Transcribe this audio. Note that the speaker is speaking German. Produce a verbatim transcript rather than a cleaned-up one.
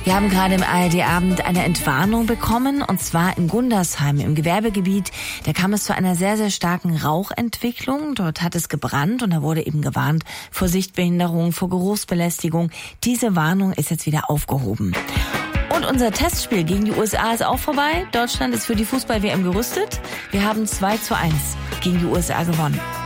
Wir haben gerade im A R D-Abend eine Entwarnung bekommen, und zwar in Gundersheim im Gewerbegebiet. Da kam es zu einer sehr, sehr starken Rauchentwicklung. Dort hat es gebrannt und da wurde eben gewarnt vor Sichtbehinderung, vor Geruchsbelästigung. Diese Warnung ist jetzt wieder aufgehoben. Und unser Testspiel gegen die U S A ist auch vorbei. Deutschland ist für die Fußball-W M gerüstet. Wir haben zwei zu eins gegen die U S A gewonnen.